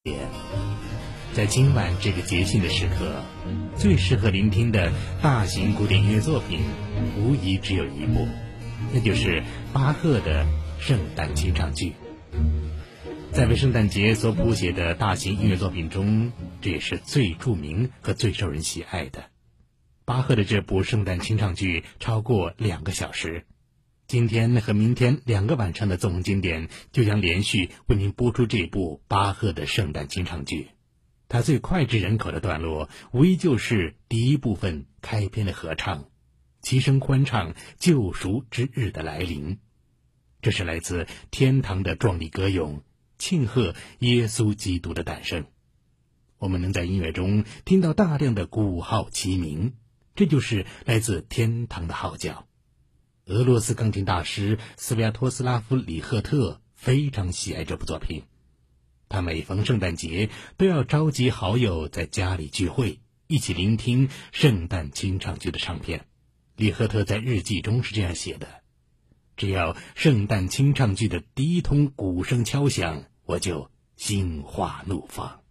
在今晚这个节庆的时刻，最适合聆听的大型古典音乐作品，无疑只有一部，那就是巴赫的圣诞清唱剧。在为圣诞节所谱写的大型音乐作品中，这也是最著名和最受人喜爱的。巴赫的这部圣诞清唱剧超过2个小时，今天和明天2个晚上的纵横经典就将连续为您播出这部巴赫的圣诞清唱剧。它最脍炙人口的段落，无疑就是第一部分开篇的合唱，齐声欢唱救赎之日的来临。这是来自天堂的壮丽歌咏，庆贺耶稣基督的诞生。我们能在音乐中听到大量的鼓号齐鸣，这就是来自天堂的号角。俄罗斯钢琴大师斯维亚托斯拉夫·里赫特非常喜爱这部作品，他每逢圣诞节都要召集好友在家里聚会，一起聆听圣诞清唱剧的唱片。里赫特在日记中是这样写的：只要圣诞清唱剧的第一通鼓声敲响，我就心花怒放。